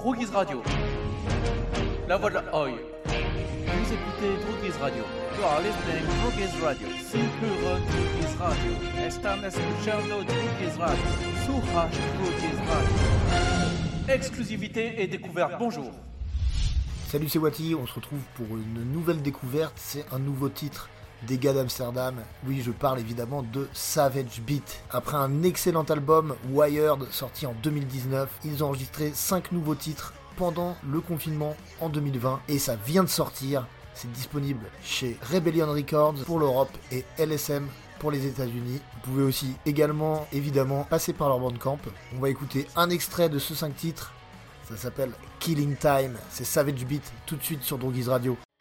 Drogies Radio. La voix de la Oi. Vous écoutez Drogies Radio. You are listening to Drogies Radio. Sin hören Drogies Radio. Están escuchando Drogies Radio. Słuchasz Drogies Radio. Exclusivité et découverte, bonjour. Salut, c'est Wati, on se retrouve pour une nouvelle découverte, c'est un nouveau titre des gars d'Amsterdam. Oui, je parle évidemment de Savage Beat. Après un excellent album, Wired, sorti en 2019, ils ont enregistré 5 nouveaux titres pendant le confinement en 2020 et ça vient de sortir. C'est disponible chez Rebellion Records pour l'Europe et LSM pour les États-Unis. Vous pouvez aussi également, évidemment, passer par leur Bandcamp. On va écouter un extrait de ce 5 titres. Ça s'appelle Killing Time. C'est Savage Beat tout de suite sur Drogies Radio.